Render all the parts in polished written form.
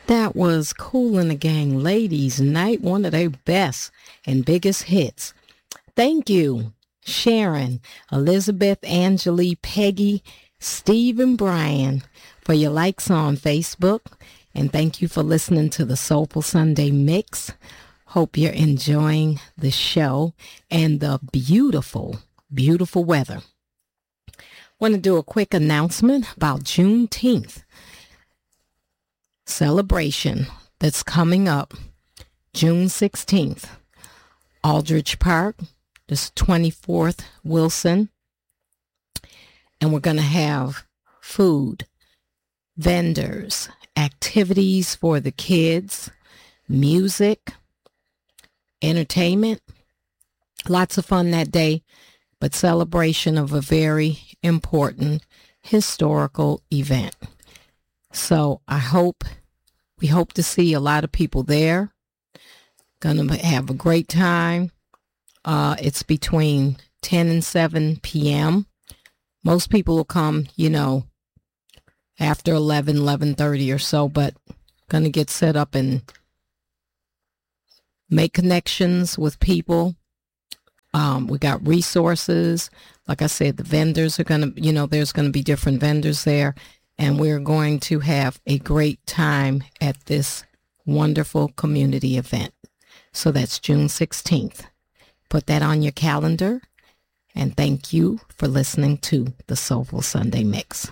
That was Kool and the Gang Ladies Night, one of their best and biggest hits. Thank you, Sharon, Elizabeth, Angelique, Peggy, Steve, and Brian, for your likes on Facebook. And thank you for listening to the Soulful Sunday Mix. Hope you're enjoying the show and the beautiful, beautiful weather. Want to do a quick announcement about Juneteenth celebration that's coming up June 16th. Aldrich Park, this 24th Wilson. And we're going to have food, vendors, activities for the kids, music, entertainment. Lots of fun that day, but celebration of a very important historical event. So we hope to see a lot of people there. Gonna have a great time. It's between 10 and 7 p.m. Most people will come, after 11:30 or so, but gonna get set up and make connections with people. We got resources. Like I said, the vendors are gonna, there's gonna be different vendors there. And we're going to have a great time at this wonderful community event. So that's June 16th. Put that on your calendar. And thank you for listening to the Soulful Sunday Mix.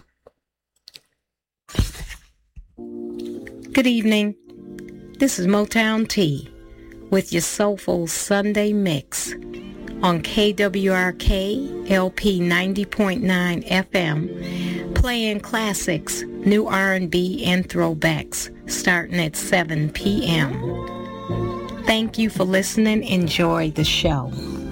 Good evening. This is Motown T with your Soulful Sunday Mix on KWRK LP 90.9 FM, playing classics, new R&B, and throwbacks starting at 7 p.m. Thank you for listening. Enjoy the show.